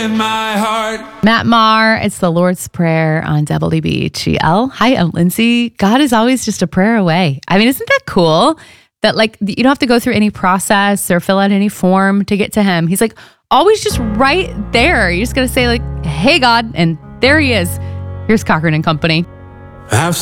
in my heart. Matt Maher, it's the Lord's Prayer on WBHL. Hi, I'm Lindsay. God is always just a prayer away. I mean, isn't that cool? That like you don't have to go through any process or fill out any form to get to him. He's like always just right there. You just got to say like, hey, God, and there he is. Here's Cochran and Company. Have